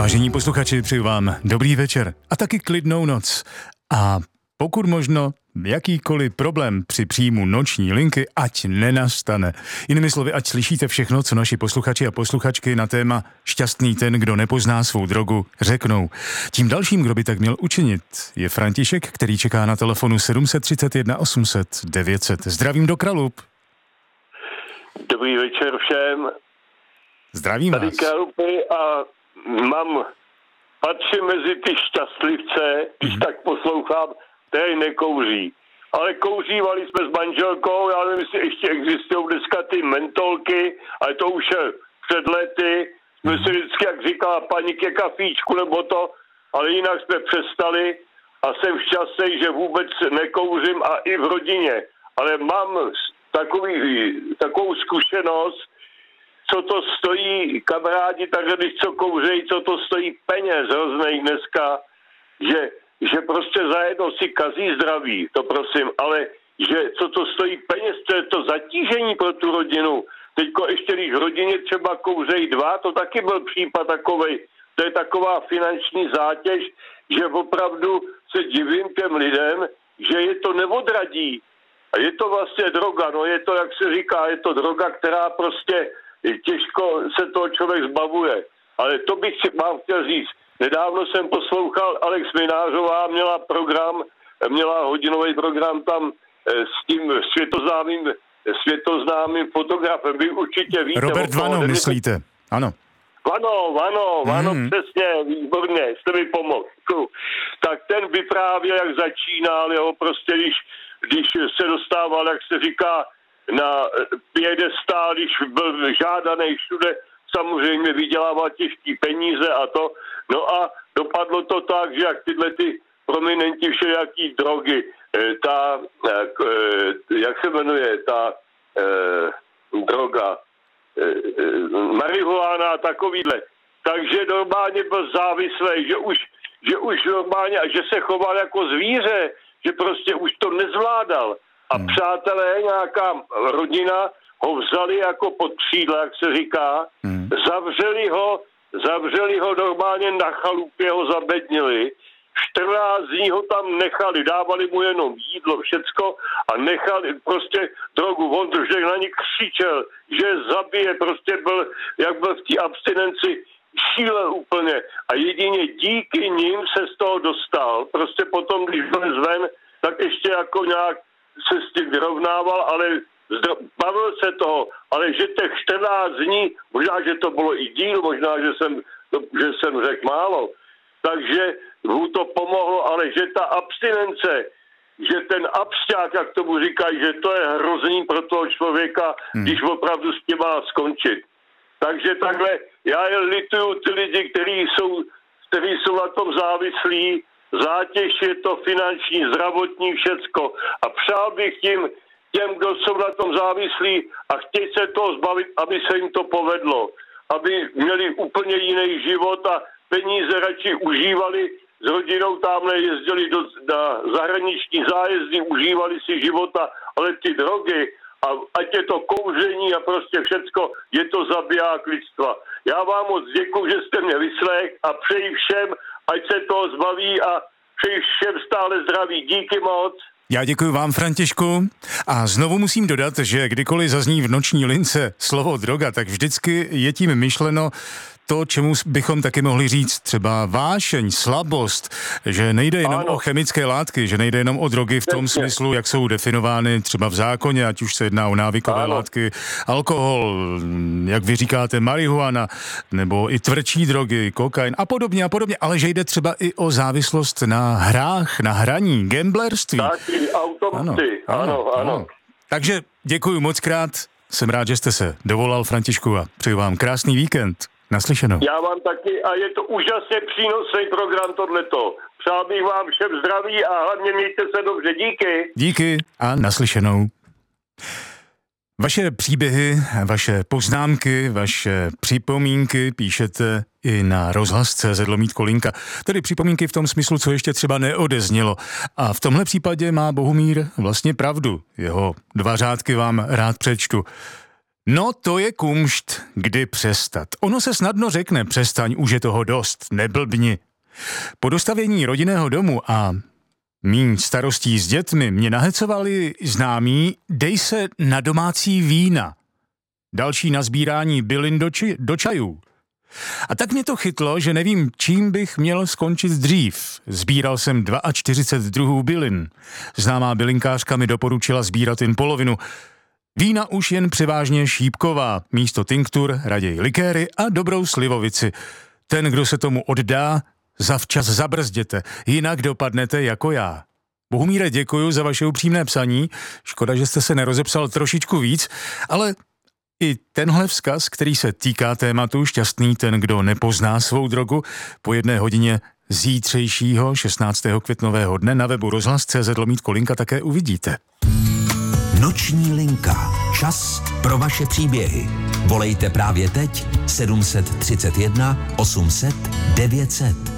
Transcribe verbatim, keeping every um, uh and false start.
Vážení posluchači, přeju vám dobrý večer a taky klidnou noc. A pokud možno, jakýkoliv problém při příjmu noční linky, ať nenastane. Jinými slovy, ať slyšíte všechno, co naši posluchači a posluchačky na téma šťastný ten, kdo nepozná svou drogu, řeknou. Tím dalším, kdo by tak měl učinit, je František, který čeká na telefonu sedm set třicet jedna osm set devět set. Zdravím do Kralup. Dobrý večer všem. Zdravím Tady vás. Kralupy a mám, patřím mezi ty šťastlivce, když mm. tak poslouchám, který nekouří. Ale kouřívali jsme s manželkou, já nevím, jestli ještě existují dneska ty mentolky, ale to už je před lety. Jsme si vždycky, jak říkala paní, ke kafíčku nebo to, ale jinak jsme přestali a jsem šťastný, že vůbec nekouřím a i v rodině. Ale mám takový, takovou zkušenost, co to stojí, kamarádi, takže když co kouřejí, co to stojí peněz hroznej dneska, že, že prostě zajedno si kazí zdraví, to prosím, ale že co to stojí peněz, to je to zatížení pro tu rodinu. Teďko ještě, když v rodině třeba kouřejí dva, to taky byl případ takovej, to je taková finanční zátěž, že opravdu se divím těm lidem, že je to neodradí. A je to vlastně droga, no je to, jak se říká, je to droga, která prostě těžko se toho člověk zbavuje. Ale to bych si vám chtěl říct. Nedávno jsem poslouchal, Alex Minářová měla program, měla hodinový program tam s tím světoznámým, světoznámým fotografem. Vy určitě víte. Robert Vano, myslíte? Ano. Vano, Vano, Vano, mm. přesně, výborně, jste mi pomohl. Tak ten vyprávěl, jak začínal, jeho prostě, když, když se dostával, jak se říká, na piedestál, když byl žádaný všude, samozřejmě vydělával těžký peníze a to. No a dopadlo to tak, že jak tyhle ty prominenti všelijaký drogy, ta, jak, jak se jmenuje, ta eh, droga, eh, marihuana a takovýhle. Takže normálně byl závislý, že už, že už normálně, že se choval jako zvíře, že prostě už to nezvládal. A hmm. přátelé, nějaká rodina ho vzali jako pod křídla, jak se říká, hmm. zavřeli ho, zavřeli ho normálně na chalupě, ho zabednili, čtrnáct dní ho tam nechali, dávali mu jenom jídlo, všecko a nechali prostě drogu. On že na ně křičel, že zabije, prostě byl, jak byl v té abstinenci, šílel úplně. A jedině díky nim se z toho dostal. Prostě potom, když byl zven, tak ještě jako nějak se s tím vyrovnával, ale bavil se toho, ale že těch čtrnáct dní, možná, že to bylo i díl, možná, že jsem, že jsem řekl málo, takže mu to pomohlo, ale že ta abstinence, že ten absťák, jak tomu říkají, že to je hrozný pro toho člověka, hmm. když opravdu s tím má skončit. Takže takhle, já je lituju ty lidi, kteří jsou, kteří jsou na tom závislí, zátěž je to finanční, zdravotní, všecko. A přál bych tím, těm, kdo jsou na tom závislí a chtějí se toho zbavit, aby se jim to povedlo. Aby měli úplně jiný život a peníze radši užívali, s rodinou tamhle jezdili do, na zahraniční zájezdy, užívali si života, ale ty drogy, a ať je to kouření a prostě všecko, je to zabiják lidstva. Já vám moc děkuji, že jste mě vyslech a přeji všem, ať se toho zbaví a přeji všem stále zdraví. Díky moc. Já děkuji vám, Františku. A znovu musím dodat, že kdykoliv zazní v noční lince slovo droga, tak vždycky je tím myšleno to, čemu bychom taky mohli říct třeba vášeň, slabost, že nejde jenom ano. o chemické látky, že nejde jenom o drogy v tom smyslu, jak jsou definovány třeba v zákoně, ať už se jedná o návykové ano. látky, alkohol, jak vy říkáte, marihuana, nebo i tvrdší drogy, kokain a podobně a podobně, ale že jde třeba i o závislost na hrách, na hraní, gamblerství. Taky automaty, ano, ano, ano, ano. Takže děkuji moc krát, jsem rád, že jste se dovolal, Františku, a přeju vám krásný víkend. Naslyšenou. Já vám taky a je to úžasně přínosný program tohleto. Přál bych vám všem zdraví a hlavně mějte se dobře. Díky. Díky a naslyšenou. Vaše příběhy, vaše poznámky, vaše připomínky píšete i na rozhlas tečka cé zet lomítko linka. Tedy připomínky v tom smyslu, co ještě třeba neodeznělo. A v tomhle případě má Bohumír vlastně pravdu. Jeho dva řádky vám rád přečtu. No to je kumšt, kdy přestat. Ono se snadno řekne, přestaň, už je toho dost, neblbni. Po dostavění rodinného domu a míň starostí s dětmi mě nahecovali známí, dej se na domácí vína. Další na sbírání bylin do, či, do čajů. A tak mě to chytlo, že nevím, čím bych měl skončit dřív. Sbíral jsem čtyřicet dva druhů bylin. Známá bylinkářka mi doporučila sbírat jen polovinu. Vína už jen převážně šípková, místo tinktur raději likéry a dobrou slivovici. Ten, kdo se tomu oddá, zavčas zabrzděte, jinak dopadnete jako já. Bohumíre, děkuju za vaše upřímné psaní, škoda, že jste se nerozepsal trošičku víc, ale i tenhle vzkaz, který se týká tématu šťastný ten, kdo nepozná svou drogu, po jedné hodině zítřejšího šestnáctého květnového dne na webu rozhlas tečka cé zet lomítko linka také uvidíte. Noční linka. Čas pro vaše příběhy. Volejte právě teď sedm set třicet jedna osm set devět set.